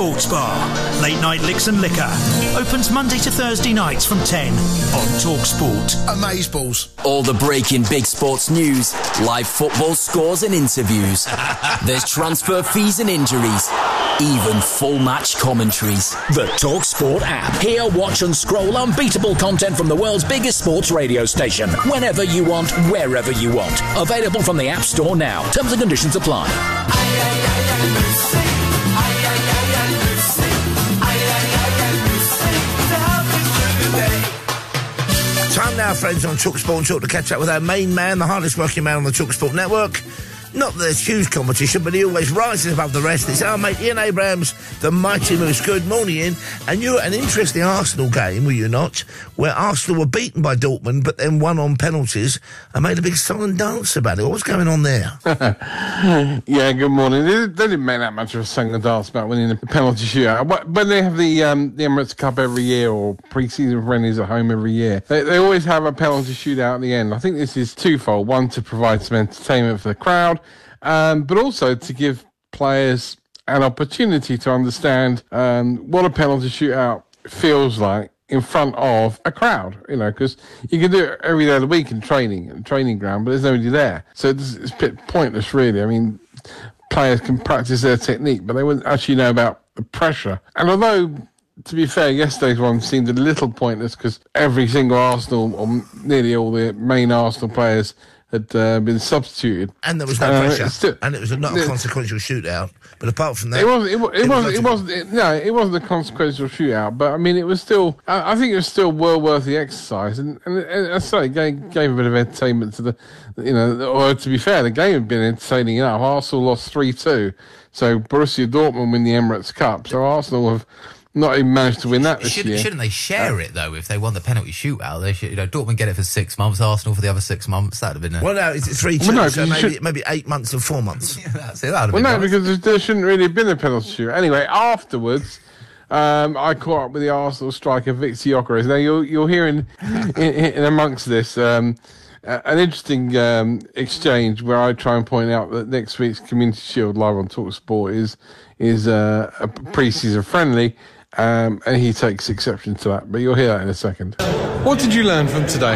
Sports Bar. Late night licks and liquor. Opens Monday to Thursday nights from 10 on TalkSport. Amazeballs. All the breaking big sports news, live football scores and interviews. There's transfer fees and injuries. Even full match commentaries. The TalkSport app. Hear, watch and scroll unbeatable content from the world's biggest sports radio station. Whenever you want, wherever you want. Available from the App Store now. Terms and conditions apply. Time now, friends, on TalkSport and Talk to catch up with our main man, the hardest working man on the TalkSport network. Not that there's huge competition, but he always rises above the rest. It's our mate Ian Abrahams, the Mighty Moose. Good morning, Ian. And you were at an interesting Arsenal game, were you not? Where Arsenal were beaten by Dortmund, but then won on penalties and made a big song and dance about it. What was going on there? Yeah, good morning. They didn't make that much of a song and dance about winning the penalty shootout. When they have the Emirates Cup every year, or pre-season friendlies at home every year, they always have a penalty shootout at the end. I think this is twofold. One, to provide some entertainment for the crowd, but also to give players an opportunity to understand what a penalty shootout feels like in front of a crowd, because you can do it every day of the week in training ground, but there's nobody there. So it's a bit pointless, really. I mean, players can practice their technique, but they wouldn't actually know about the pressure. And although, to be fair, yesterday's one seemed a little pointless because every single Arsenal, or nearly all the main Arsenal players, had been substituted, and there was no pressure, and it was not a consequential shootout. But apart from that, it wasn't a consequential shootout. But I mean, it was still. I think it was still well worth the exercise, and I say it gave a bit of entertainment to the, or to be fair, the game had been entertaining enough. Arsenal lost 3-2, so Borussia Dortmund win the Emirates Cup. So Arsenal have not even managed to win that this year. Shouldn't they share it, though, if they won the penalty shootout? They should, Dortmund get it for 6 months, Arsenal for the other 6 months. That would have been... Well, no, it's 3-2, so maybe 8 months and 4 months. Yeah, that's it. That would have been because there shouldn't really have been a penalty shootout. Anyway, afterwards, I caught up with the Arsenal striker, Victor Gyökeres. Now, you're hearing in amongst this an interesting exchange where I try and point out that next week's Community Shield live on TalkSport is a pre-season friendly. And he takes exception to that, but you'll hear that in a second. What did you learn from today?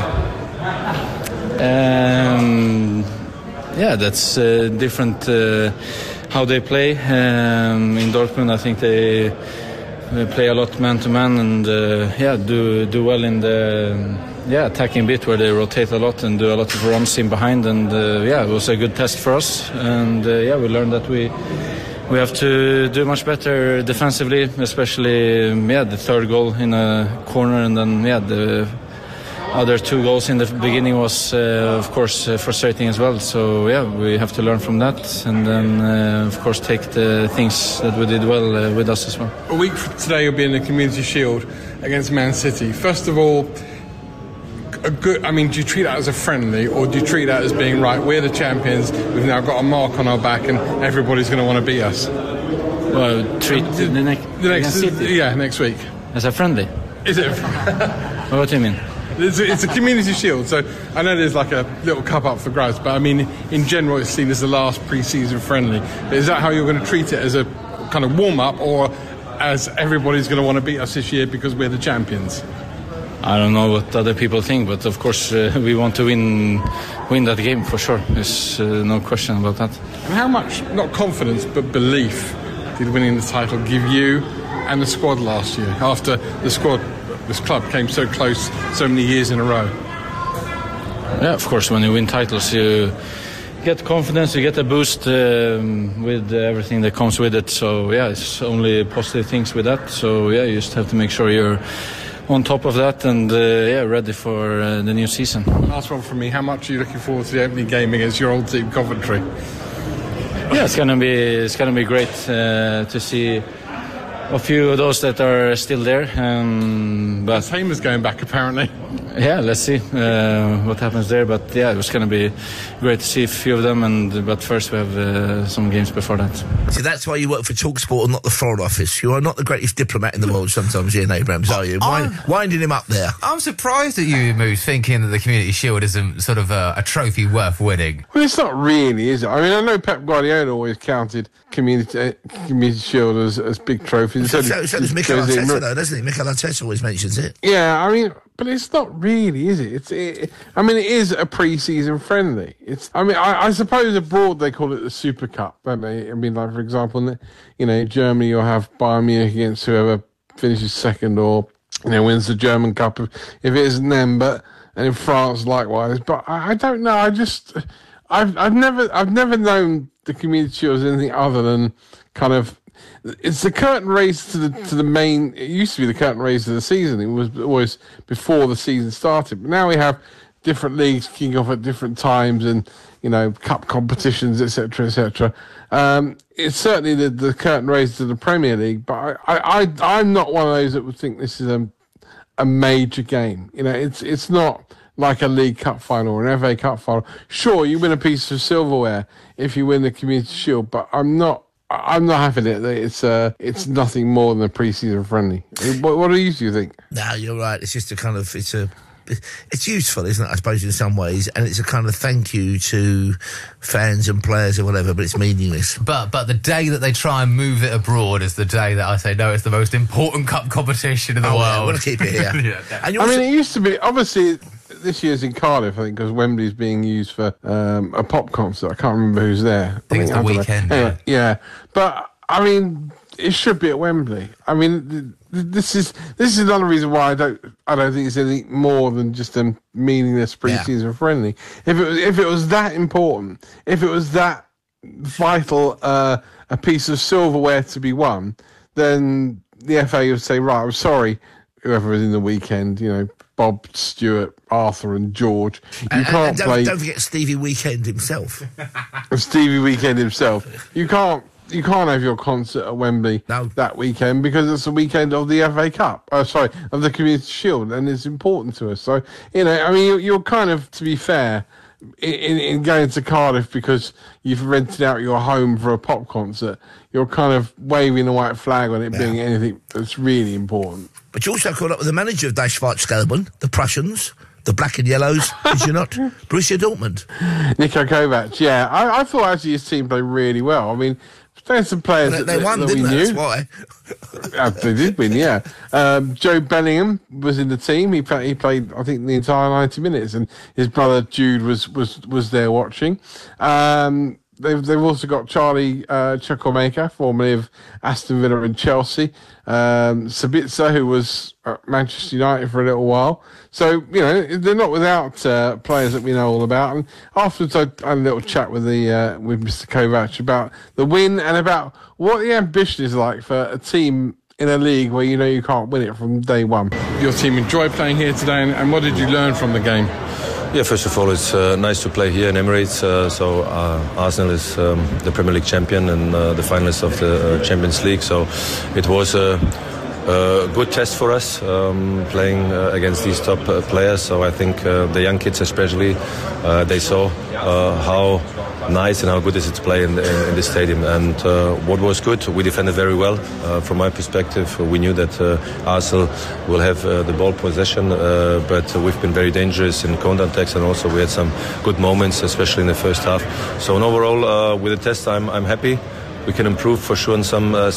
That's different how they play. In Dortmund, I think they play a lot man-to-man and do well in the attacking bit where they rotate a lot and do a lot of runs in behind. And it was a good test for us. And we learned that we have to do much better defensively, especially the third goal in a corner, and then the other 2 goals in the beginning was of course frustrating as well. So we have to learn from that, and then of course take the things that we did well with us as well. A week from today you'll be in the Community Shield against Man City. First of all, do you treat that as a friendly, or do you treat that as being, right, we're the champions, we've now got a mark on our back and everybody's going to want to beat us? Well, treat the next week. As a friendly? Is it? What do you mean? It's a Community Shield, so I know there's like a little cup up for grabs, but I mean, in general, it's seen as the last pre-season friendly. But is that how you're going to treat it, as a kind of warm-up, or as everybody's going to want to beat us this year because we're the champions? I don't know what other people think, but of course we want to win that game for sure. There's no question about that. And how much, not confidence, but belief did winning the title give you and the squad last year, after this club came so close so many years in a row? Yeah, of course, when you win titles, you get confidence, you get a boost with everything that comes with it. So, it's only positive things with that. So, you just have to make sure you're on top of that and ready for the new season. Last one from me. How much are you looking forward to the opening game against your old team, Coventry? Yeah, it's gonna be great to see a few of those that are still there. But Hamer's going back apparently. Yeah, let's see what happens there. But yeah, it was going to be great to see a few of them. But first we have some games before that. See, that's why you work for TalkSport and not the Foreign Office. You are not the greatest diplomat in the world sometimes, Ian Abrams, are you? Winding him up there. I'm surprised at you, Moose, thinking that the Community Shield isn't sort of a trophy worth winning. Well, it's not really, is it? I mean, I know Pep Guardiola always counted Community Shield as big trophies. So does Mikel Arteta, though, doesn't he? Mikel Arteta always mentions it. Yeah, I mean, but it's not really, is it? I mean, it is a pre-season friendly. I suppose abroad they call it the Super Cup, don't they? I mean, like, for example, in Germany you'll have Bayern Munich against whoever finishes second or, wins the German Cup if it isn't them, and in France likewise. But I don't know, I've never known the Community Shield as anything other than kind of, it's the curtain raise to the main. It used to be the curtain raise to the season. It was always before the season started. But now we have different leagues kicking off at different times, and cup competitions, etc., etc. It's certainly the curtain raise to the Premier League. But I'm not one of those that would think this is a major game. It's not like a League Cup final or an FA Cup final. Sure, you win a piece of silverware if you win the Community Shield, but I'm not having it. It's nothing more than a pre-season friendly. What do you think? No, you're right. It's just it's useful, isn't it? I suppose in some ways, and it's a kind of thank you to fans and players or whatever. But it's meaningless. But the day that they try and move it abroad is the day that I say no. It's the most important cup competition in the world. I want to keep it here. It used to be obviously. This year's in Cardiff, I think, because Wembley's being used for a pop concert. I can't remember who's there. I think it's the weekend. Anyway, yeah. But, I mean, it should be at Wembley. I mean, this is another reason why I don't think it's anything more than just a meaningless pre-season friendly. If it was that important, if it was that vital a piece of silverware to be won, then the FA would say, right, I'm sorry, whoever was in the weekend, Bob, Stuart, Arthur and George. Don't forget Stevie Weekend himself. Stevie Weekend himself. You can't have your concert at Wembley that weekend because it's the weekend of the FA Cup. Of the Community Shield, and it's important to us. So, you're kind of, to be fair, in going to Cardiff because you've rented out your home for a pop concert, you're kind of waving a white flag on it being anything that's really important. But you also caught up with the manager of Die Schwarz-Gelben, the Prussians, the Black and Yellows, did you not? Borussia Dortmund. Niko Kovac, yeah. I thought actually his team played really well. I mean, there's some players they won, didn't they? That's why. They did win, yeah. Joe Bellingham was in the team. He played, I think, the entire 90 minutes, and his brother Jude was there watching. They've also got Charlie Chukwuemeka, formerly of Aston Villa and Chelsea. Sabitzer, who was at Manchester United for a little while. So, they're not without players that we know all about. And afterwards, I had a little chat with Mr. Kovac about the win and about what the ambition is like for a team in a league where you can't win it from day one. Your team enjoyed playing here today, and what did you learn from the game? Yeah, first of all, it's nice to play here in Emirates. Arsenal is the Premier League champion and the finalists of the Champions League. So it was a good test for us playing against these top players. So I think the young kids especially, they saw how nice and how good is it to play in this stadium. And what was good, we defended very well. From my perspective, we knew that Arsenal will have the ball possession, but we've been very dangerous in counter-attacks, and also we had some good moments, especially in the first half. So overall, with the test, I'm happy. We can improve for sure in some